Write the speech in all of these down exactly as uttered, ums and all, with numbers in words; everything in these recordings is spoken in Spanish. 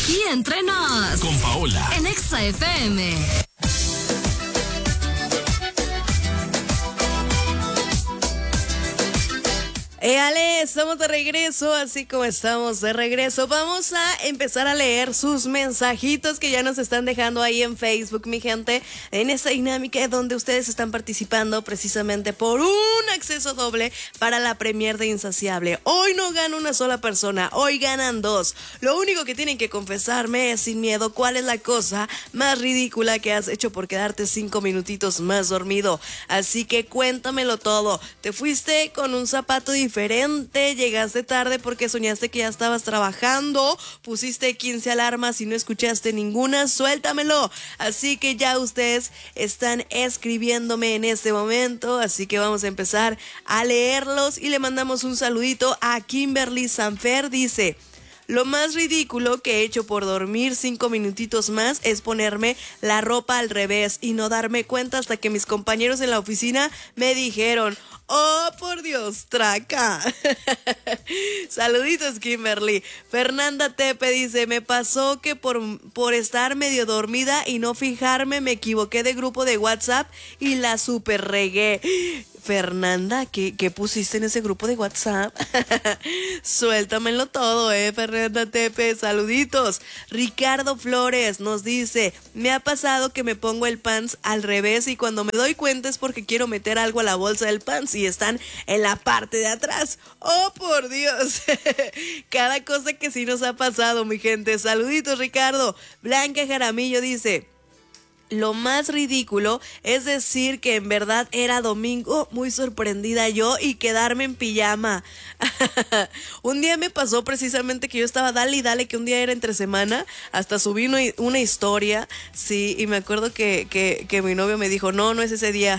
Aquí entre nos. Con Paola. En Exa F M. Eh, Ale, estamos de regreso, así como estamos de regreso, vamos a empezar a leer sus mensajitos que ya nos están dejando ahí en Facebook, mi gente, en esta dinámica donde ustedes están participando precisamente por un acceso doble para la premier de Insaciable. Hoy no gana una sola persona, hoy ganan dos. Lo único que tienen que confesarme es sin miedo cuál es la cosa más ridícula que has hecho por quedarte cinco minutitos más dormido. Así que cuéntamelo todo. ¿Te fuiste con un zapato diferente? Diferente, llegaste tarde porque soñaste que ya estabas trabajando, pusiste quince alarmas y no escuchaste ninguna? Suéltamelo. Así que ya ustedes están escribiéndome en este momento, así que vamos a empezar a leerlos y le mandamos un saludito a Kimberly Sanfer. Dice: lo más ridículo que he hecho por dormir cinco minutitos más es ponerme la ropa al revés y no darme cuenta hasta que mis compañeros en la oficina me dijeron: ¡oh, por Dios, traca! Saluditos, Kimberly. Fernanda Tepe dice: me pasó que por, por estar medio dormida y no fijarme me equivoqué de grupo de WhatsApp y la super regué. Fernanda, ¿qué, ¿qué pusiste en ese grupo de WhatsApp? Suéltamelo todo, eh, Fernanda Tepe. Saluditos. Ricardo Flores nos dice: me ha pasado que me pongo el pants al revés y cuando me doy cuenta es porque quiero meter algo a la bolsa del pants y están en la parte de atrás. ¡Oh, por Dios! Cada cosa que sí nos ha pasado, mi gente. Saluditos, Ricardo. Blanca Jaramillo dice: lo más ridículo es decir que en verdad era domingo, muy sorprendida yo, y quedarme en pijama. Un día me pasó precisamente que yo estaba dale y dale, que un día era entre semana, hasta subí una, una historia, sí, y me acuerdo que, que, que mi novio me dijo: no, no es ese día.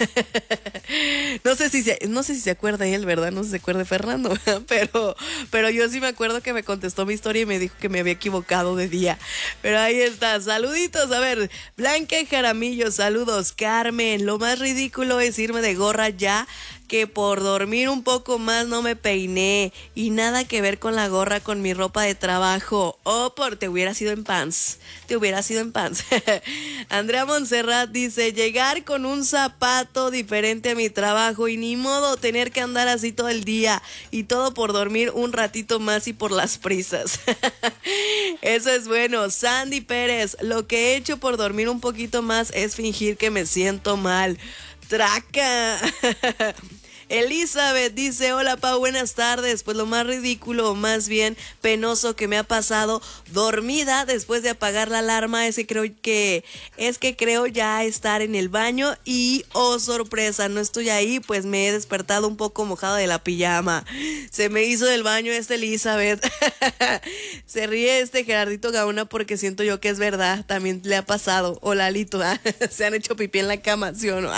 No sé si se, no sé si se acuerda él, ¿verdad? No sé si se acuerda Fernando, pero, pero yo sí me acuerdo que me contestó mi historia y me dijo que me había equivocado de día. Pero ahí está, saluditos, a ver, Blanca Jaramillo, saludos. Carmen: lo más ridículo es irme de gorra ya que por dormir un poco más no me peiné y nada que ver con la gorra con mi ropa de trabajo. Oh, por te hubiera sido en pants, te hubiera sido en pants. Andrea Montserrat dice: llegar con un zapato diferente a mi trabajo y ni modo tener que andar así todo el día y todo por dormir un ratito más y por las prisas. Eso es bueno. Sandy Pérez: lo que he hecho por dormir un poquito más es fingir que me siento mal. Traca. Elizabeth dice: hola, Pau, buenas tardes. Pues lo más ridículo, o más bien penoso que me ha pasado dormida después de apagar la alarma es que creo que es que creo ya estar en el baño y oh sorpresa, no estoy ahí, pues me he despertado un poco mojada de la pijama. Se me hizo del baño esta Elizabeth. Se ríe este Gerardito Gauna porque siento yo que es verdad, también le ha pasado. O Lalito, ¿eh? Se han hecho pipí en la cama, ¿sí o no?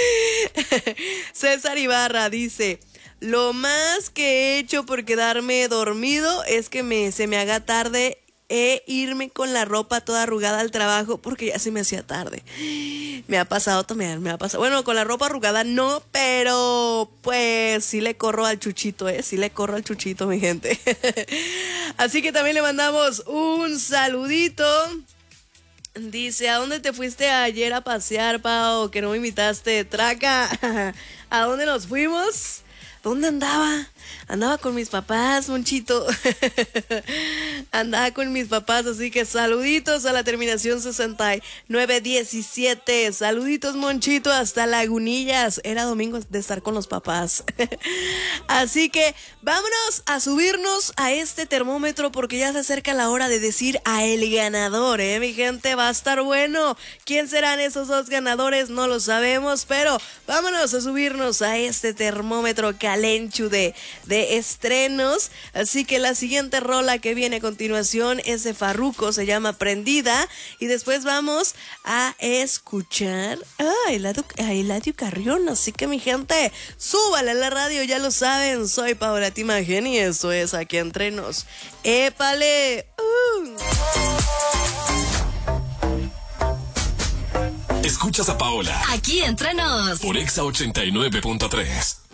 César Ibarra dice: lo más que he hecho por quedarme dormido es que me, se me haga tarde e irme con la ropa toda arrugada al trabajo porque ya se me hacía tarde. Me ha pasado también, me ha pasado. Bueno, con la ropa arrugada no, pero pues sí le corro al chuchito, ¿eh? Sí le corro al chuchito, mi gente. Así que también le mandamos un saludito. Dice: ¿a dónde te fuiste ayer a pasear, Pau? Que no me invitaste. Traca. ¿A dónde nos fuimos? ¿Dónde andaba? Andaba con mis papás, Monchito. Andaba con mis papás, así que saluditos a la terminación sesenta y nueve diecisiete. Saluditos, Monchito, hasta Lagunillas. Era domingo de estar con los papás. Así que vámonos a subirnos a este termómetro porque ya se acerca la hora de decir a el ganador, ¿eh? Mi gente, va a estar bueno. ¿Quién serán esos dos ganadores? No lo sabemos, pero vámonos a subirnos a este termómetro calenchu de de estrenos. Así que la siguiente rola que viene a continuación es de Farruko, se llama Prendida, y después vamos a escuchar a Eladio, a Eladio Carrión. Así que mi gente, súbale a la radio, ya lo saben, soy Paola Timagen y esto es Aquí Entre Nos. ¡Épale! Uh. Escuchas a Paola Aquí Entre Nos por Exa ochenta y nueve punto tres.